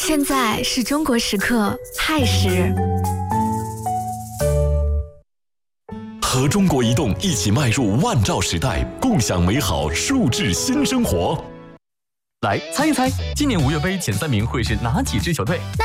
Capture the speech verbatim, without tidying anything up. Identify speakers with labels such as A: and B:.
A: 现在是中国时刻亥时。
B: 和中国移动一起迈入万兆时代，共享美好数字新生活。
C: 来猜一猜，今年五月杯前三名会是哪几支球队？
D: 那